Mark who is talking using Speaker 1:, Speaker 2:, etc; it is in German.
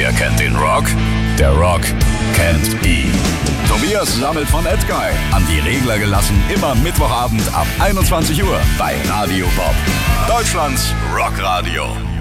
Speaker 1: Wer kennt den Rock? Der Rock kennt ihn. Tobias sammelt von Edguy. An die Regler gelassen, immer Mittwochabend ab 21 Uhr bei Radio Bob. Deutschlands Rockradio.